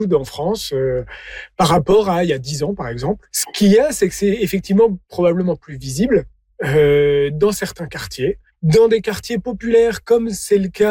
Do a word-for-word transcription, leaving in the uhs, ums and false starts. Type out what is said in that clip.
en France euh, par rapport à il y a dix ans, par exemple. Ce qu'il y a, c'est que c'est effectivement probablement plus visible euh, dans certains quartiers. Dans des quartiers populaires, comme c'est le cas